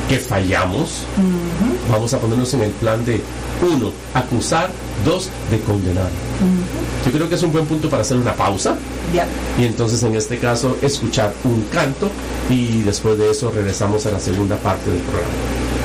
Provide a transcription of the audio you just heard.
que fallamos, vamos a ponernos en el plan de 1, acusar, 2, de condenar. Yo creo que es un buen punto para hacer una pausa. Y entonces en este caso escuchar un canto y después de eso regresamos a la segunda parte del programa.